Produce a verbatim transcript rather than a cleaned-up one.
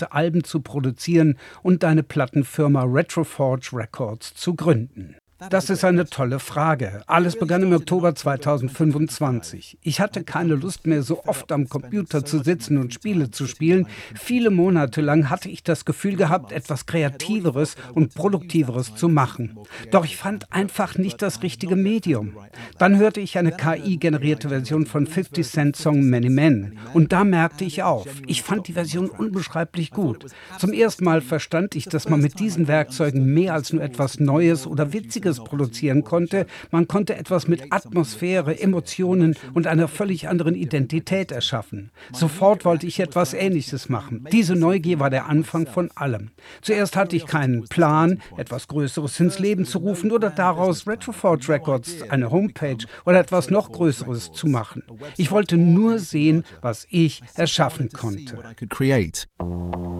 erste Alben zu produzieren und deine Plattenfirma Retroforge Records zu gründen? Das ist eine tolle Frage. Alles begann im Oktober zweitausendfünfundzwanzig. Ich hatte keine Lust mehr, so oft am Computer zu sitzen und Spiele zu spielen. Viele Monate lang hatte ich das Gefühl gehabt, etwas Kreativeres und Produktiveres zu machen. Doch ich fand einfach nicht das richtige Medium. Dann hörte ich eine K I-generierte Version von fifty Cent Song Many Men. Und da merkte ich auf. Ich fand die Version unbeschreiblich gut. Zum ersten Mal verstand ich, dass man mit diesen Werkzeugen mehr als nur etwas Neues oder Witziges produzieren konnte. Man konnte etwas mit Atmosphäre, Emotionen und einer völlig anderen Identität erschaffen. Sofort wollte ich etwas Ähnliches machen. Diese Neugier war der Anfang von allem. Zuerst hatte ich keinen Plan, etwas Größeres ins Leben zu rufen oder daraus Retroforge Records, eine Homepage oder etwas noch Größeres zu machen. Ich wollte nur sehen, was ich erschaffen konnte.